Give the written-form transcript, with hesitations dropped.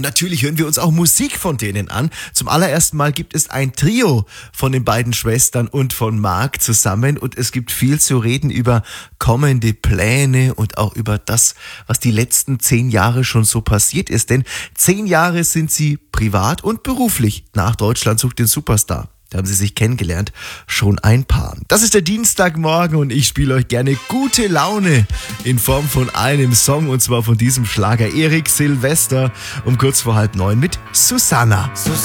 natürlich hören wir uns auch Musik von denen an. Zum allerersten Mal gibt es ein Trio von den beiden Schwestern und von Marc zusammen und es gibt viel zu reden über kommende Pläne und auch über das, was die letzten 10 Jahre schon so passiert ist. Denn 10 Jahre sind sie privat und beruflich nach Deutschland sucht den Superstar. Da haben sie sich kennengelernt, schon ein Paar. Das ist der Dienstagmorgen und ich spiele euch gerne gute Laune in Form von einem Song und zwar von diesem Schlager Erik Silvester um kurz vor 8:30 mit Susanna.